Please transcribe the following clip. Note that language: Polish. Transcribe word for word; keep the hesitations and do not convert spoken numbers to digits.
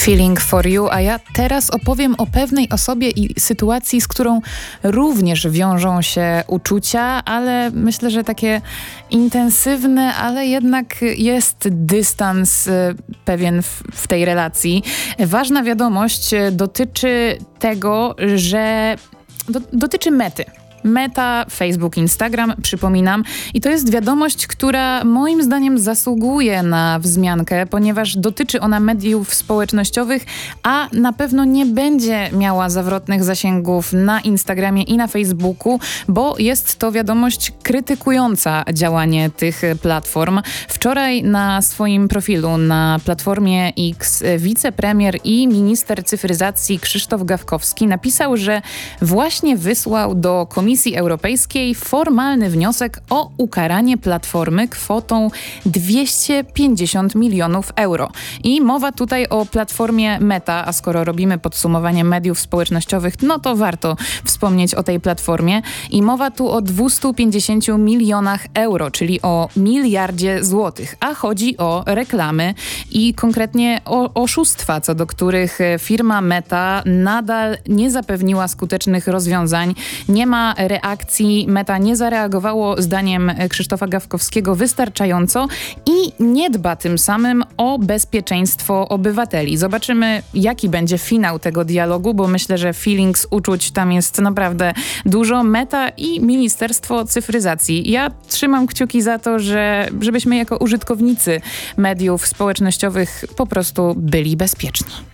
Feeling for you, a ja teraz opowiem o pewnej osobie i sytuacji, z którą również wiążą się uczucia, ale myślę, że takie intensywne, ale jednak jest dystans pewien w, w tej relacji. Ważna wiadomość dotyczy tego, że do, dotyczy Mety. Meta, Facebook, Instagram, przypominam. I to jest wiadomość, która moim zdaniem zasługuje na wzmiankę, ponieważ dotyczy ona mediów społecznościowych, a na pewno nie będzie miała zawrotnych zasięgów na Instagramie i na Facebooku, bo jest to wiadomość krytykująca działanie tych platform. Wczoraj na swoim profilu na Platformie X wicepremier i minister cyfryzacji Krzysztof Gawkowski napisał, że właśnie wysłał do Komisji Komisji Europejskiej formalny wniosek o ukaranie platformy kwotą dwieście pięćdziesiąt milionów euro. I mowa tutaj o platformie Meta, a skoro robimy podsumowanie mediów społecznościowych, no to warto wspomnieć o tej platformie. I mowa tu o dwieście pięćdziesiąt milionach euro, czyli o miliardzie złotych. A chodzi o reklamy i konkretnie o oszustwa, co do których firma Meta nadal nie zapewniła skutecznych rozwiązań. Nie ma reakcji. Meta nie zareagowało, zdaniem Krzysztofa Gawkowskiego, wystarczająco i nie dba tym samym o bezpieczeństwo obywateli. Zobaczymy, jaki będzie finał tego dialogu, bo myślę, że feelings, uczuć tam jest naprawdę dużo. Meta i Ministerstwo Cyfryzacji. Ja trzymam kciuki za to, że żebyśmy jako użytkownicy mediów społecznościowych po prostu byli bezpieczni.